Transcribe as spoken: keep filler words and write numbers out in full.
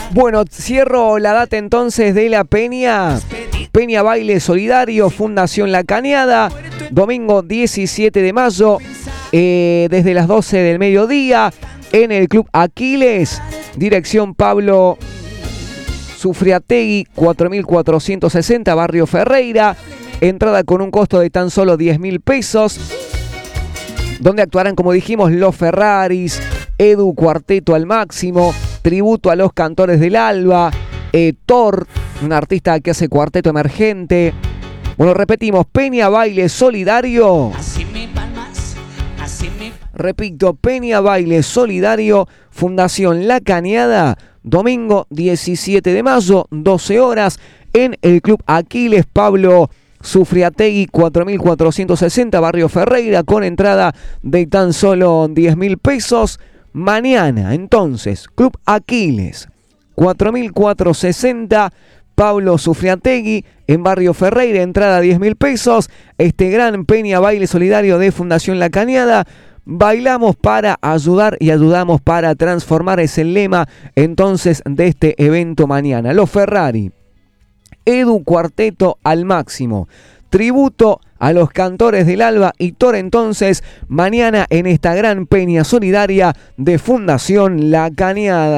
Bueno, cierro la data entonces de la Peña. Peña Baile Solidario, Fundación La Cañada, domingo diecisiete de mayo, eh, desde las doce del mediodía, en el Club Aquiles, dirección Pablo Sufriategui, cuatro mil cuatrocientos sesenta, Barrio Ferreira, entrada con un costo de tan solo diez mil pesos, donde actuarán, como dijimos, los Ferraris, Edu Cuarteto al máximo, tributo a los cantores del Alba, eh, Thor, un artista que hace cuarteto emergente. Bueno, repetimos, Peña Baile Solidario. Así me palmas, así me... Repito, Peña Baile Solidario, Fundación La Cañada, domingo diecisiete de mayo, doce horas, en el Club Aquiles Pablo Sufriategui, cuatro mil cuatrocientos sesenta, Barrio Ferreira, con entrada de tan solo diez mil pesos. Mañana, entonces, Club Aquiles, cuatro mil cuatrocientos sesenta, Pablo Sufriategui, en Barrio Ferreira, entrada diez mil pesos. Este gran Peña Baile Solidario de Fundación La Cañada. Bailamos para ayudar y ayudamos para transformar, es el lema entonces de este evento mañana. Los Ferrari, Edu Cuarteto al máximo, tributo a los cantores del Alba y Thor entonces mañana en esta gran peña solidaria de Fundación La Cañada.